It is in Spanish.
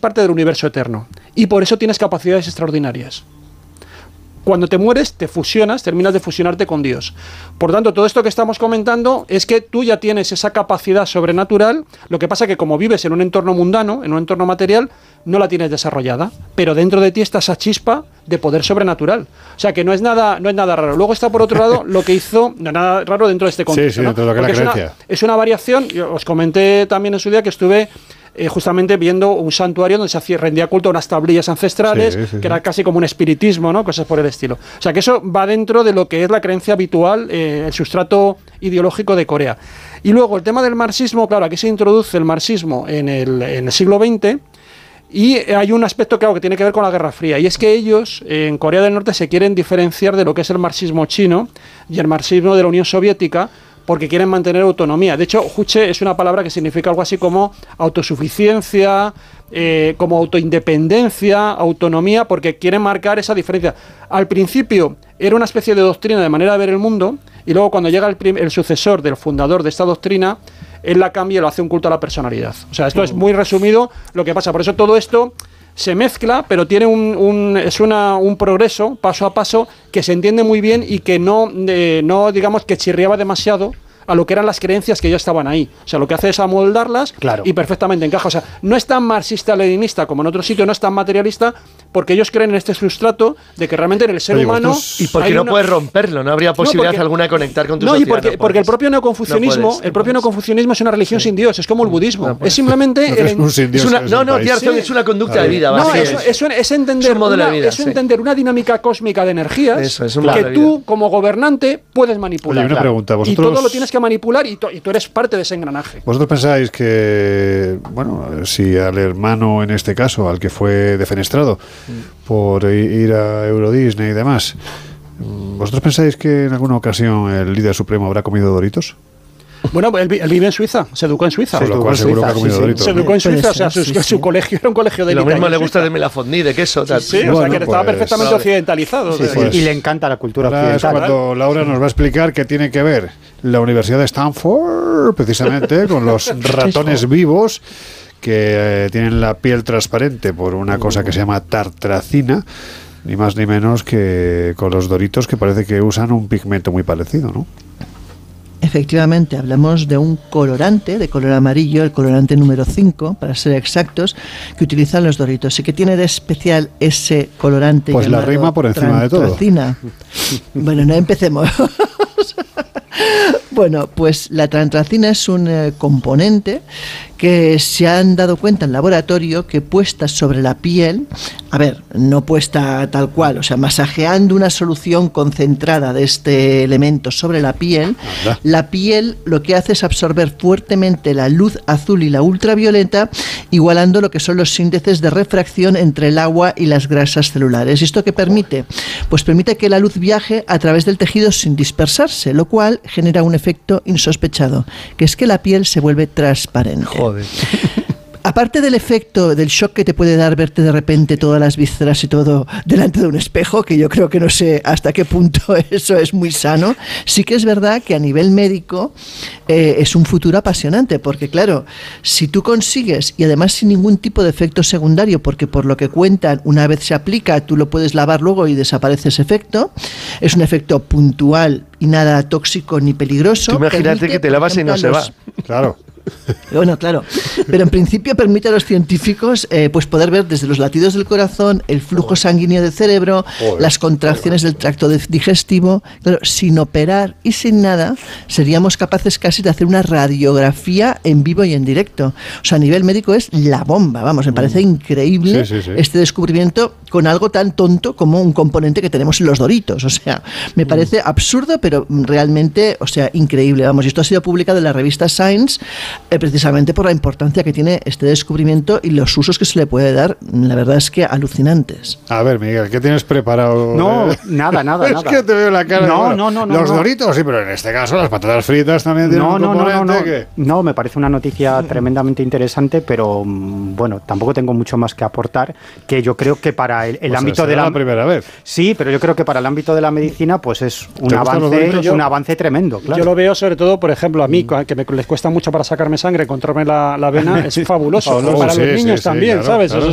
parte del universo eterno. Y por eso tienes capacidades extraordinarias. Cuando te mueres, te fusionas, terminas de fusionarte con Dios. Por tanto, todo esto que estamos comentando es que tú ya tienes esa capacidad sobrenatural, lo que pasa que como vives en un entorno mundano, en un entorno material, no la tienes desarrollada, pero dentro de ti está esa chispa de poder sobrenatural. O sea, que no es nada raro. Luego está, por otro lado, lo que hizo, no nada raro dentro de este contexto. Sí, dentro de lo que es la creencia. Es una variación, yo os comenté también en su día que estuve justamente viendo un santuario donde se rendía culto a unas tablillas ancestrales, que era casi como un espiritismo, ¿no? Cosas por el estilo. O sea, que eso va dentro de lo que es la creencia habitual, el sustrato ideológico de Corea. Y luego el tema del marxismo, claro, aquí se introduce el marxismo en el siglo XX, y hay un aspecto, claro, que tiene que ver con la Guerra Fría, y es que ellos, en Corea del Norte, se quieren diferenciar de lo que es el marxismo chino y el marxismo de la Unión Soviética, porque quieren mantener autonomía. De hecho, Juche es una palabra que significa algo así como autosuficiencia, como autoindependencia, autonomía, porque quieren marcar esa diferencia. Al principio era una especie de doctrina de manera de ver el mundo, y luego cuando llega el sucesor del fundador de esta doctrina, él la cambia y lo hace un culto a la personalidad. O sea, esto es muy resumido lo que pasa. Por eso todo esto se mezcla, pero tiene un progreso paso a paso que se entiende muy bien y que no digamos que chirriaba demasiado a lo que eran las creencias que ya estaban ahí. O sea, lo que hace es amoldarlas y perfectamente encaja. O sea, no es tan marxista-leninista como en otro sitio, no es tan materialista, porque ellos creen en este sustrato de que realmente en el ser humano... Y porque no puedes romperlo, no habría posibilidad alguna de conectar con tu sociedad. No, y porque el propio neoconfucianismo es una religión sin Dios, es como el budismo. Es simplemente... es una conducta de vida. No, es entender una dinámica cósmica de energías que tú, como gobernante, puedes manipular. Oye, una pregunta, y todo lo tienes que manipular y tú eres parte de ese engranaje. ¿Vosotros pensáis que, bueno, si al hermano, en este caso, al que fue defenestrado por ir a Euro Disney y demás, ¿vosotros pensáis que en alguna ocasión el líder supremo habrá comido Doritos? Bueno, él vive en Suiza, se educó en Suiza. Por lo cual seguro que ha comido Doritos. Se educó en Suiza, o sea, su colegio era un colegio de élite. Lo mismo le gusta de melafondí, de queso. Sí, o sea, que estaba perfectamente occidentalizado. Y le encanta la cultura occidental. Es cuando Laura nos va a explicar qué tiene que ver la Universidad de Stanford, precisamente, con los ratones vivos que tienen la piel transparente por una cosa que se llama tartracina, ni más ni menos que con los Doritos, que parece que usan un pigmento muy parecido, ¿no? Efectivamente, hablamos de un colorante, de color amarillo, el colorante número 5, para ser exactos, que utilizan los Doritos. ¿Y qué tiene de especial ese colorante? Pues la rima por encima de todo. Bueno, no empecemos. Bueno, pues la trantracina es un componente que se han dado cuenta en laboratorio que puesta sobre la piel, a ver, no puesta tal cual, o sea, masajeando una solución concentrada de este elemento sobre la piel lo que hace es absorber fuertemente la luz azul y la ultravioleta, igualando lo que son los índices de refracción entre el agua y las grasas celulares. ¿Y esto qué permite? Pues permite que la luz viaje a través del tejido sin dispersarse, lo cual genera un efecto insospechado, que es que la piel se vuelve transparente. Joder. Aparte del efecto, del shock que te puede dar verte de repente todas las vísceras y todo delante de un espejo, que yo creo que no sé hasta qué punto eso es muy sano, sí que es verdad que a nivel médico es un futuro apasionante, porque claro, si tú consigues, y además sin ningún tipo de efecto secundario, porque por lo que cuentan, una vez se aplica, tú lo puedes lavar luego y desaparece ese efecto, es un efecto puntual y nada tóxico ni peligroso. Tú imagínate que te lavas y no se va. Claro. Bueno, claro, pero en principio permite a los científicos pues poder ver desde los latidos del corazón, el flujo sanguíneo del cerebro, las contracciones del tracto digestivo. Claro, sin operar y sin nada, seríamos capaces casi de hacer una radiografía en vivo y en directo. O sea, a nivel médico es la bomba, vamos, me parece increíble este descubrimiento con algo tan tonto como un componente que tenemos en los Doritos. O sea, me parece absurdo, pero realmente, o sea, increíble, vamos. Y esto ha sido publicado en la revista Science, precisamente por la importancia que tiene este descubrimiento y los usos que se le puede dar, la verdad es que alucinantes. A ver, Miguel, ¿qué tienes preparado? No, nada. Es que te veo la cara. No. Los Doritos, sí, pero en este caso las patatas fritas también tienen un componente. No, me parece una noticia tremendamente interesante, pero bueno, tampoco tengo mucho más que aportar, que yo creo que para el ámbito de la primera vez. Sí, pero yo creo que para el ámbito de la medicina pues es un avance tremendo, claro. Yo lo veo sobre todo, por ejemplo, a mí, que les cuesta mucho para sacarme sangre, encontrarme la vena, es fabuloso. Para los niños también, claro, ¿sabes? Claro.